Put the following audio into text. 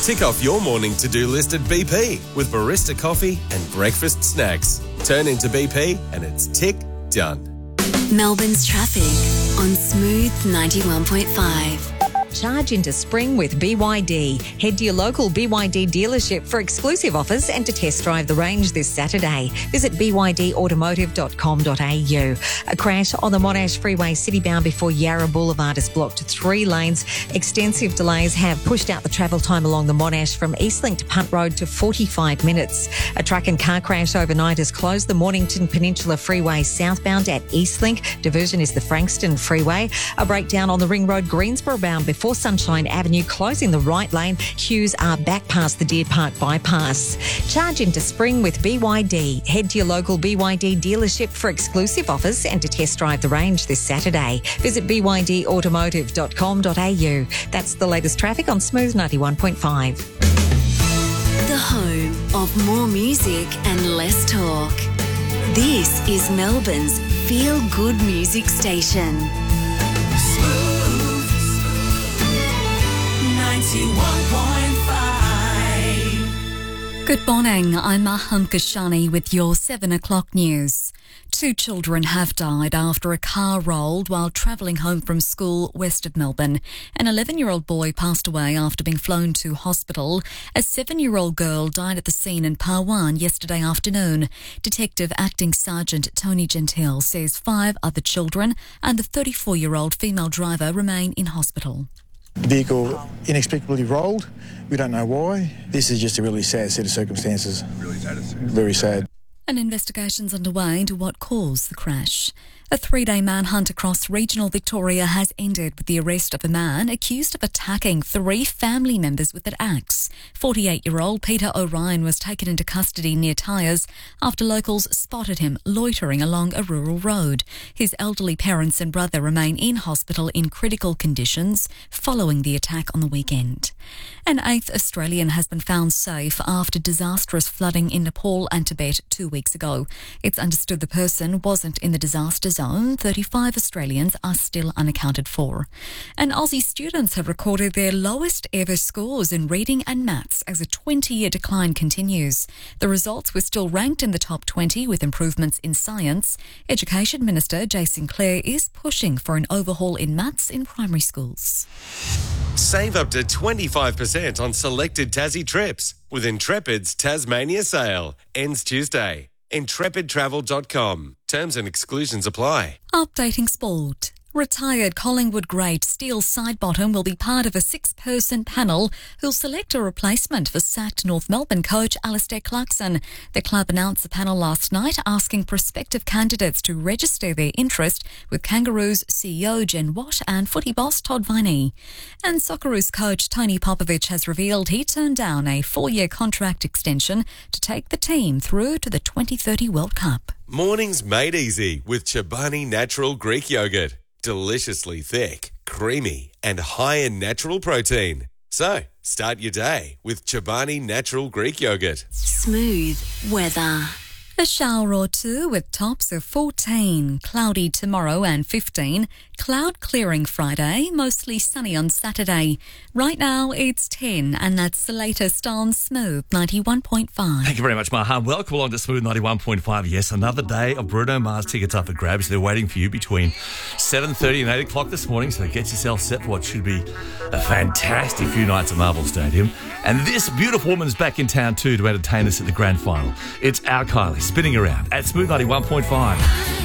Tick off your morning to-do list at BP with barista coffee and breakfast snacks. Turn into BP and it's tick done. Melbourne's traffic on Smooth 91.5. Charge into spring with BYD. Head to your local BYD dealership for exclusive offers and to test drive the range this Saturday. Visit bydautomotive.com.au. A crash on the Monash Freeway citybound before Yarra Boulevard has blocked 3 lanes. Extensive delays have pushed out the travel time along the Monash from Eastlink to Punt Road to 45 minutes. A truck and car crash overnight has closed the Mornington Peninsula Freeway southbound at Eastlink. Diversion is the Frankston Freeway. A breakdown on the Ring Road Greensboro bound before Sunshine Avenue, closing the right lane. Queues are back past the Deer Park bypass. Charge into spring with BYD. Head to your local BYD dealership for exclusive offers and to test drive the range this Saturday. Visit bydautomotive.com.au. That's the latest traffic on Smooth 91.5. The home of more music and less talk. This is Melbourne's feel-good music station. Smooth 91.5. Good morning, I'm Maham Kashani with your 7 o'clock news. 2 children have died after a car rolled while travelling home from school west of Melbourne. An 11-year-old boy passed away after being flown to hospital. A 7-year-old girl died at the scene in Parwan yesterday afternoon. Detective Acting Sergeant Tony Gentile says 5 other children and the 34-year-old female driver remain in hospital. The vehicle inexplicably rolled. We don't know why. This is just a really sad set of circumstances. Really sad. Very sad. An investigation's underway into what caused the crash. A 3-day manhunt across regional Victoria has ended with the arrest of a man accused of attacking 3 family members with an axe. 48-year-old Peter O'Ryan was taken into custody near Tyres after locals spotted him loitering along a rural road. His elderly parents and brother remain in hospital in critical conditions following the attack on the weekend. An 8th Australian has been found safe after disastrous flooding in Nepal and Tibet 2 weeks ago. It's understood the person wasn't in the disaster zone. 35 Australians are still unaccounted for. And Aussie students have recorded their lowest ever scores in reading and maths as a 20-year decline continues. The results were still ranked in the top 20 with improvements in science. Education Minister Jason Clare is pushing for an overhaul in maths in primary schools. Save up to 25% on selected Tassie trips with Intrepid's Tasmania sale. Ends Tuesday. IntrepidTravel.com. Terms and exclusions apply. Updating sport. Retired Collingwood great Steele Sidebottom will be part of a 6-person panel who'll select a replacement for sacked North Melbourne coach Alistair Clarkson. The club announced the panel last night asking prospective candidates to register their interest with Kangaroos CEO Jen Watt and footy boss Todd Viney. And Socceroos coach Tony Popovich has revealed he turned down a 4-year contract extension to take the team through to the 2030 World Cup. Mornings made easy with Chobani Natural Greek Yogurt. Deliciously thick, creamy and high in natural protein. So, start your day with Chobani Natural Greek Yogurt. Smooth weather. A shower or 2 with tops of 14, cloudy tomorrow and 15, cloud clearing Friday, mostly sunny on Saturday. Right now it's 10 and that's the latest on Smooth 91.5. Thank you very much, Maha. Welcome along to Smooth 91.5. Yes, another day of Bruno Mars tickets up for grabs. They're waiting for you between 7:30 and 8 o'clock this morning, so get yourself set for what should be a fantastic few nights at Marvel Stadium. And this beautiful woman's back in town too to entertain us at the grand final. It's our Kylie spinning around at Smooth 91.5.